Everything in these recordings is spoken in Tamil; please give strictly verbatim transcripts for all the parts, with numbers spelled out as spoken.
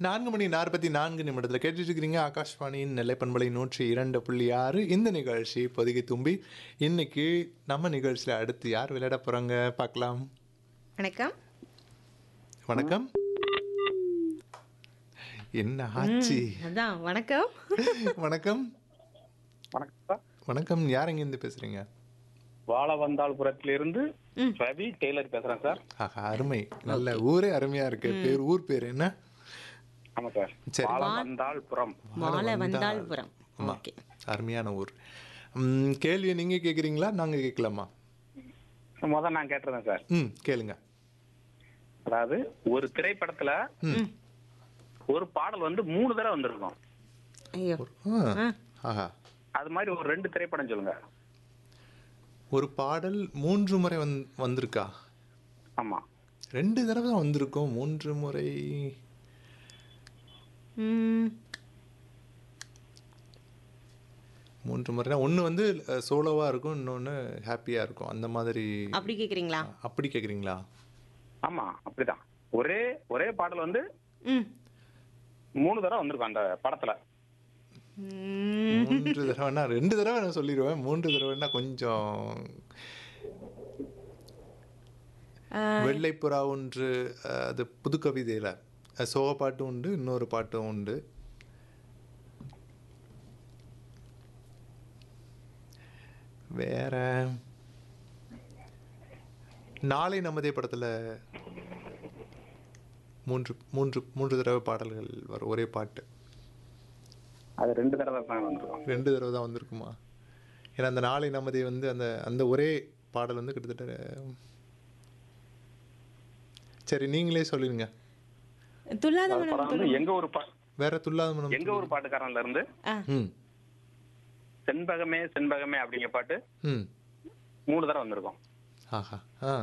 நான்கு மணி நாற்பத்தி நான்கு நிமிடத்தில் கேட்டுட்டு இருக்கிறீங்க ஆகாஷ்வாணியின் நெல்லைப்பண்பலை நூற்றி இரண்டு புள்ளி ஆறு. இந்த நிகழ்ச்சி பொதுகை தும்பி. இன்னைக்கு நம்ம நிகழ்ச்சியில் அடுத்து யார் விளையாட போகிறாங்க பார்க்கலாம். வணக்கம். வணக்கம். என்ன ஆச்சு? அதான் வணக்கம். வணக்கம். வணக்கம். வணக்கம். யார் எங்கேருந்து பேசுறீங்க? வாழவந்தாள்புரத்திலிருந்து ரவி டெய்லர் பேசுறேன் சார். ஆஹா, அருமை. நல்ல ஊரே அருமையா இருக்கு. பேர் ஊர் பேர் என்ன? ஆமா சார். சரி. வாழவந்தாள்புரம். வாழவந்தாள்புரம். ஆமா, ஓகே. அருமையான ஊர். ம், கேள்வியை நீங்க கேக்குறீங்களா நாங்க கேட்கலாமா? முதல்ல நான் கேட்டிருந்தேன் சார். ம், கேளுங்க. அதாவது ஒரு திரைப்படத்துல ம். ஒரு பாடல் வந்து மூணு தடவை வந்திருக்கும். ஐயோ. ஆ. ஆஹா. அது மாதிரி ஒரு ரெண்டு திரைப்படம் சொல்லுங்க. ஒரு பாடல் மூன்று முறை வந் வந்திருக்கா? ஆமா. ரெண்டு தடவை தான் வந்திருக்கும். மூன்று முறை ம். மூன்று முறைனா ஒன்று வந்து சோலோவாக இருக்கும், இன்னொன்று ஹாப்பியாக இருக்கும். அந்த மாதிரி அப்படி கேக்குறீங்களா? அப்படி கேட்குறீங்களா? ஆமா, அப்படிதான். ஒரே ஒரே பாடல் வந்து ம். மூணு தடவை வந்திருக்கும் அந்த படத்துல. ம். மூன்று தடவைனா ரெண்டு தடவை நான் சொல்லிடுவேன். மூன்று தடவைன்னா கொஞ்சம் வெள்ளைப்புறா ஒன்று, அஹ், அது புது கவிதையில் சோக பாட்டும் உண்டு, இன்னொரு பாட்டும் உண்டு. வேற நாளை நமதே படத்தில் மூன்று மூன்று மூன்று தடவை பாடல்கள் வரும், ஒரே பாட்டு. அது ரெண்டு தடவை தான் வந்திருக்கும். ரெண்டு தடவை தான் வந்திருக்குமா? ஏன்னா அந்த நாளை நமதே வந்து அந்த அந்த ஒரே பாடல் வந்து கிட்டத்தட்ட. சரி, நீங்களே சொல்லிடுங்க. துல்லாத அது மனம் படம் வந்து எங்க ஒரு பா- வேற துல்லாத மனம். எங்க ஒரு பாட்டுக்காரன்ல இருந்து ஆ. ம். செண்பகமே செண்பகமே அப்படிங்கிற பாட்டு ம். மூணு தடவை வந்திருக்கும். ஆஹா. ஆ.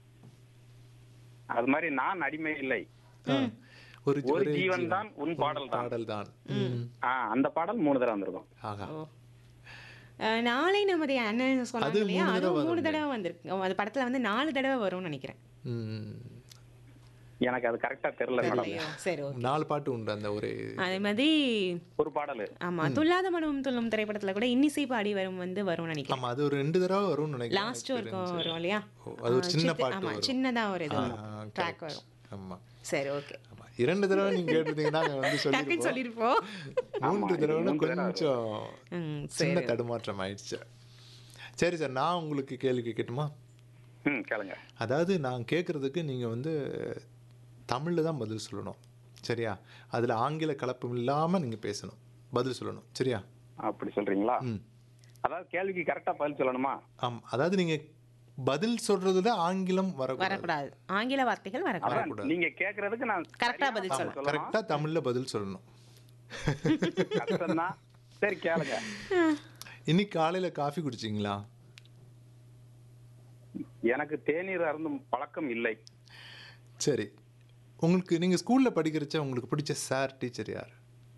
அது மாதிரி நான் அடிமை இல்லை, ஆ. ஒரு ஒரு ஜீவன் தான் உன் பாடல் தான். பாடல் தான். ஆ, அந்த பாடல் மூணு தடவை வந்திருக்கும். ஆஹா. ஓ. அஹ், நாளை நமது அண்ணன் சொன்னாங்க அது இல்லையா, மூணு தடவை அதுவும் மூணு வரும். தடவை வந்திருக்கு. அது படத்துல வந்து நாலு தடவை வரும்னு நினைக்கிறேன். ம். எனக்கு அது கரெக்டா தெரியல மேடம். ஐயோ, சரி, ஓகே. நாலு பாட்டு உண்டு அந்த ஒரே. அதே மாதிரி ஒரு பாடல். ஆமா, துல்லாத மனம் துள்ளும் திரைப்படத்துல கூட இன்னிசை பாடி வரும் வந்து வரும்னு நினைக்கிறேன். ஆமா, அது ஒரு ரெண்டு தடவை வரும்னு நினைக்கிறேன். லாஸ்ட் இருக்கும் வரும் இல்லையா? ஓ, அது ஒரு ஆ, சின்ன சித்து- பாட்டு ஆமா, வரும். சின்னதா ஒரு இது ஆ, ட்ராக் correct. வரும். ஆமா. சரி, ஓகே. ஆமா, இரண்டு தடவை நீங்க கேட்டிருந்தீங்கன்னா நாங்க வந்து டக்குன்னு சொல்லிருப்போம். சொல்லிருப்போம். மூன்று ஆமா, தடவை மூன்று தடவை கொஞ்சம் ம், சின்ன சரி. தடுமாற்றம் ஆயிடுச்சு. சரி சார், நான் உங்களுக்கு கேள்வி கேட்கட்டுமா? ம், கேளுங்க. அதாவது நான் கேட்குறதுக்கு நீங்கள் வந்து தமிழில் தான் பதில் சொல்லணும், சரியா? அதில் ஆங்கில கலப்பம் இல்லாமல் நீங்கள் பேசணும், பதில் சொல்லணும், சரியா? அப்படி சொல்றீங்களா? ம். அதாவது கேள்விக்கு கரெக்டா பதில் சொல்லணுமா? ஆம், அதாவது நீங்கள் பதில் சொல்கிறதுல ஆங்கிலம் வரக்கூடாது. வரக்கூடாது, ஆங்கில வார்த்தைகள் வரக்கூடாது. அதான் நீங்க கேக்குறதுக்கு நான் கரெக்டா சரியான பதில் பதில் சொல்லணும். சொல்லணும். கரெக்டாக தமிழில் பதில் சொல்லணும். கஷ்டம்தான். சரி, கேளுங்க. இன்னைக்கு காலையில் காஃபி குடிச்சிங்களா? எனக்கு தேநீர் அருந்தும் பழக்கம் இல்லை. சரி, உங்களுக்கு நீங்கள் ஸ்கூலில் படிக்கிறச்ச உங்களுக்கு பிடிச்ச சார் டீச்சர் யார்?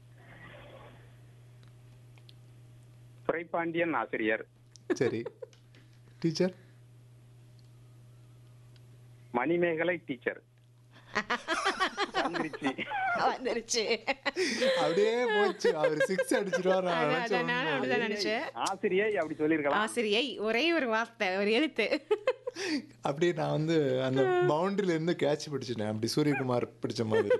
துரைப்பாண்டியன் ஆசிரியர். சரி, டீச்சர்? மணிமேகலை டீச்சர். வந்துருச்சு. வந்துருச்சு. அப்படியே போச்சு, அவர் சிக்ஸ் அடிச்சிருவார். அதான், அதான், நானும் அப்படிதான் நினைச்சேன். ஆசிரியை அப்படி சொல்லிருக்கலாம். ஆசிரியை ஒரே ஒரு வார்த்தை, ஒரு எழுத்து. அப்படியே நான் வந்து அந்த பவுண்டரியில இருந்து கேட்ச் பிடிச்சிட்டேன், அப்படி சூரியகுமார் பிடிச்ச மாதிரி.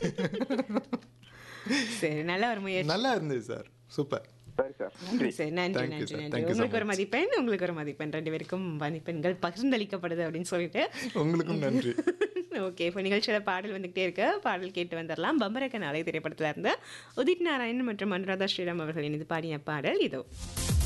சரி, நல்ல ஒரு முயற்சி. நல்லா இருந்தது சார், சூப்பர். சரி சார், நன்றி. சரி, நன்றி, Thank you, நன்றி, sir. நன்றி. Thank you so உங்களுக்கு ஒரு much. மதிப்பெண், உங்களுக்கு ஒரு மதிப்பெண். ரெண்டு பேருக்கும் மதிப்பெண்கள் பகிர்ந்தளிக்கப்படுது அப்படின்னு சொல்லிட்டு. உங்களுக்கும் நன்றி. ஓகே, இப்போ நிகழ்ச்சியோட பாடல் வந்துகிட்டே இருக்கு. பாடல் கேட்டு வந்துடலாம். பம்பரக்க நாளை திரைப்படத்துல இருந்து உதித் நாராயணன் மற்றும் அனுராதா ஸ்ரீராம் அவர்கள் இணைந்து பாடிய பாடல் இதோ.